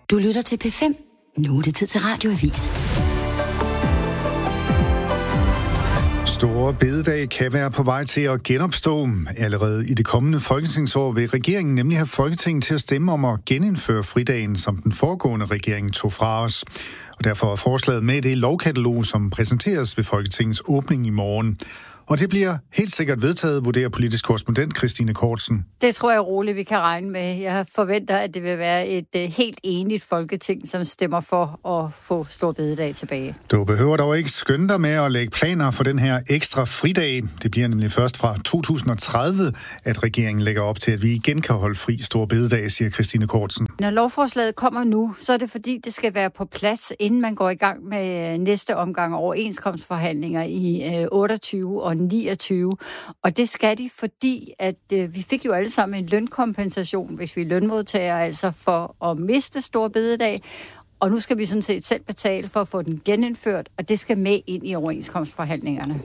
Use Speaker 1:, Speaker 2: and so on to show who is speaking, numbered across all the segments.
Speaker 1: Du lytter til P5. Nu er det tid til Radioavis.
Speaker 2: Store bededag kan være på vej til at genopstå. Allerede i det kommende folketingsår vil regeringen nemlig have Folketinget til at stemme om at genindføre fridagen, som den foregående regering tog fra os. Og derfor er forslaget med i det lovkatalog, som præsenteres ved Folketingets åbning i morgen. Og det bliver helt sikkert vedtaget, vurderer politisk korrespondent Christine Kortsen.
Speaker 3: Det tror jeg roligt, vi kan regne med. Jeg forventer, at det vil være et helt enigt folketing, som stemmer for at få stor bededag tilbage.
Speaker 2: Du behøver dog ikke skynde dig med at lægge planer for den her ekstra fridag. Det bliver nemlig først fra 2030, at regeringen lægger op til, at vi igen kan holde fri stor bededag, siger Christine Kortsen.
Speaker 3: Når lovforslaget kommer nu, så er det fordi, det skal være på plads, inden man går i gang med næste omgang overenskomstforhandlinger i 28 og 29. Og det skal de, fordi at vi fik jo alle sammen en lønkompensation, hvis vi er lønmodtagere, altså for at miste stor bededag. Og nu skal vi sådan set selv betale for at få den genindført, og det skal med ind i overenskomstforhandlingerne.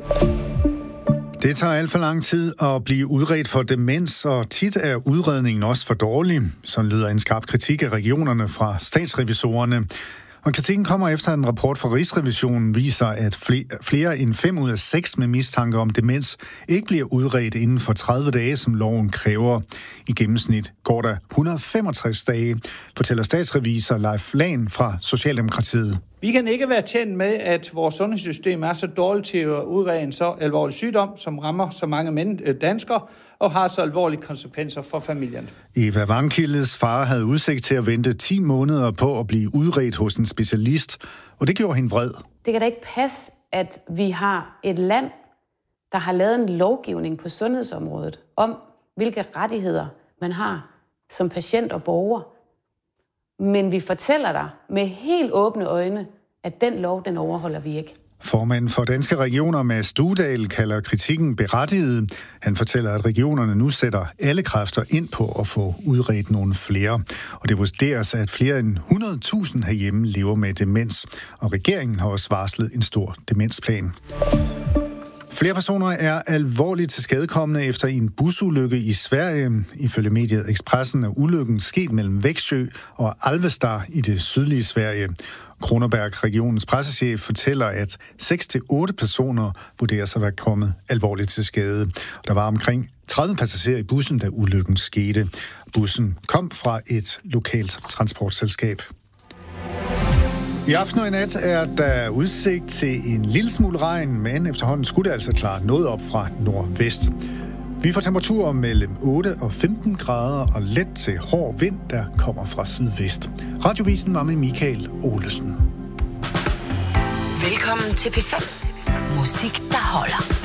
Speaker 2: Det tager alt for lang tid at blive udredt for demens, og tit er udredningen også for dårlig. Sådan lyder en skarp kritik af regionerne fra statsrevisorerne. Og kritikken kommer efter en rapport fra Rigsrevisionen viser, at flere end 5 ud af 6 med mistanke om demens ikke bliver udredt inden for 30 dage, som loven kræver. I gennemsnit går der 165 dage, fortæller statsrevisor Leif Lahn fra Socialdemokratiet.
Speaker 4: Vi kan ikke være tjent med, at vores sundhedssystem er så dårligt til at udrede en så alvorlig sygdom, som rammer så mange danskere og har så alvorlige konsekvenser for familien.
Speaker 2: Eva Vangkildes far havde udsigt til at vente 10 måneder på at blive udredt hos en specialist, og det gjorde hende vred.
Speaker 5: Det kan da ikke passe, at vi har et land, der har lavet en lovgivning på sundhedsområdet om, hvilke rettigheder man har som patient og borger. Men vi fortæller dig med helt åbne øjne, at den lov, den overholder vi ikke.
Speaker 2: Formanden for Danske Regioner, Mads Dudal, kalder kritikken berettiget. Han fortæller, at regionerne nu sætter alle kræfter ind på at få udredt nogle flere. Og det vurderes, at flere end 100.000 herhjemme lever med demens. Og regeringen har også varslet en stor demensplan. Flere personer er alvorligt tilskadekomne efter en busulykke i Sverige. Ifølge mediet Expressen er ulykken sket mellem Växjö og Alvesta i det sydlige Sverige. Kronoberg regionens pressechef fortæller, at 6-8 personer vurderes at være kommet alvorligt til skade. Der var omkring 30 passagerer i bussen, da ulykken skete. Bussen kom fra et lokalt transportselskab. I aften og i nat er der udsigt til en lille smule regn, men efterhånden skulle det altså klare noget op fra nordvest. Vi får temperaturer mellem 8 og 15 grader og let til hård vind, der kommer fra sydvest. Radiovisen var med Michael Olesen.
Speaker 1: Velkommen til P5. Musik, der holder.